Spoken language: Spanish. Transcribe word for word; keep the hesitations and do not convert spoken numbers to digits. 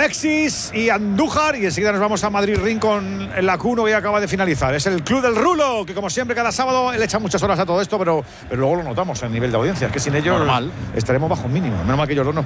Alexis y Andújar, y enseguida nos vamos a Madrid Ring con el Lacuno que acaba de finalizar. Es el Club del Rulo, que como siempre cada sábado él echa muchas horas a todo esto, pero, pero luego lo notamos en nivel de audiencia, que sin ellos Normal. estaremos bajo un mínimo. Menos mal que ellos dos nos